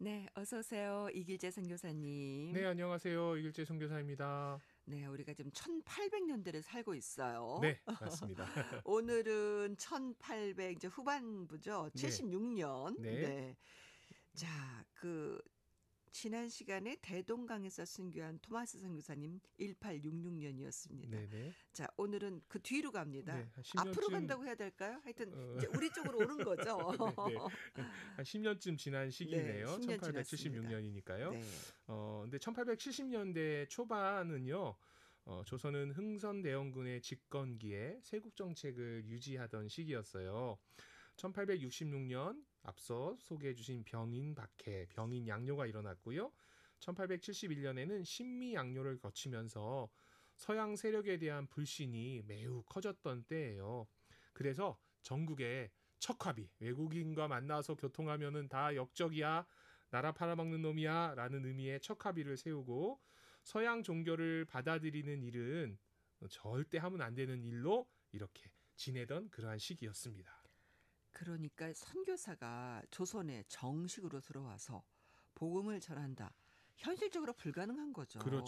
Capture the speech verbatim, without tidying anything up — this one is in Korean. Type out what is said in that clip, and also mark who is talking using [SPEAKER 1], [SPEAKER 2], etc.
[SPEAKER 1] 네, 어서 오세요. 이길재 선교사님.
[SPEAKER 2] 네, 안녕하세요. 이길재 선교사입니다.
[SPEAKER 1] 네, 우리가 지금 천팔백 년대를 살고 있어요.
[SPEAKER 2] 네, 맞습니다.
[SPEAKER 1] 오늘은 천팔백 이제 후반부죠.
[SPEAKER 2] 네,
[SPEAKER 1] 칠십육 년.
[SPEAKER 2] 네,
[SPEAKER 1] 네. 자, 그 지난 시간에 대동강에서 순교한 토마스 선교사님 천팔백육십육 년이었습니다.
[SPEAKER 2] 네, 네.
[SPEAKER 1] 자, 오늘은 그 뒤로 갑니다.
[SPEAKER 2] 네, 한 십 년쯤,
[SPEAKER 1] 앞으로 간다고 해야 될까요? 하여튼
[SPEAKER 2] 어,
[SPEAKER 1] 이제 우리 쪽으로 오는 거죠.
[SPEAKER 2] 네, 네. 한 십 년쯤 지난
[SPEAKER 1] 네,
[SPEAKER 2] 시기네요.
[SPEAKER 1] 십 년
[SPEAKER 2] 천팔백칠십육 년이니까요.
[SPEAKER 1] 네.
[SPEAKER 2] 어, 근데 천팔백칠십 년대 초반은요. 어, 조선은 흥선대원군의 집권기에 세국 정책을 유지하던 시기였어요. 천팔백육십육 년 앞서 소개해 주신 병인 박해, 병인 양요가 일어났고요. 천팔백칠십일 년에는 신미 양요를 거치면서 서양 세력에 대한 불신이 매우 커졌던 때예요. 그래서 전국에 척화비, 외국인과 만나서 교통하면은 다 역적이야, 나라 팔아먹는 놈이야 라는 의미의 척화비를 세우고 서양 종교를 받아들이는 일은 절대 하면 안 되는 일로 이렇게 지내던 그러한 시기였습니다.
[SPEAKER 1] 그러니까 선교사가 조선에 정식으로 들어와서 복음을 전한다. 현실적으로 불가능한 거죠.
[SPEAKER 2] 그렇죠.